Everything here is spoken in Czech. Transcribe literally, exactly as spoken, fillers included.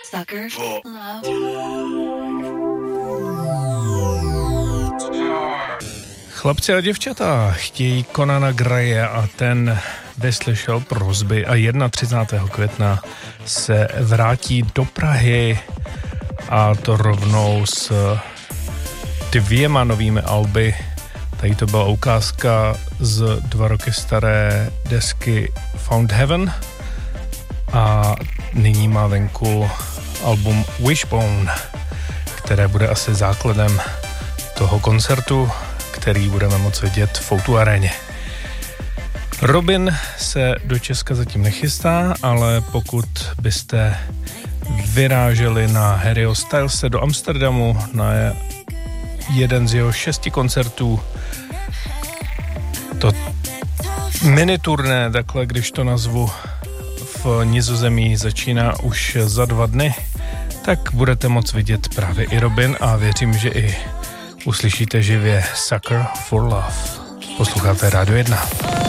Sucker for Love. Chlapci a děvčata chtějí Conana Graye a ten vyslyšel prosby a třicátého prvního května se vrátí do Prahy a to rovnou s dvěma novými alby. Tady to byla ukázka z dva roky staré desky Found Heaven a nyní má venku album Wishbone, které bude asi základem toho koncertu, který budeme moct vidět v O dva aréně. Robin se do Česka zatím nechystá, ale pokud byste vyráželi na Harryho Stylese do Amsterdamu na jeden z jeho šesti koncertů, to mini turné, takhle když to nazvu, v Nizozemí začíná už za dva dny, tak budete moct vidět právě i Robin a věřím, že i uslyšíte živě Sucker for Love. Posloucháte Rádio jedna.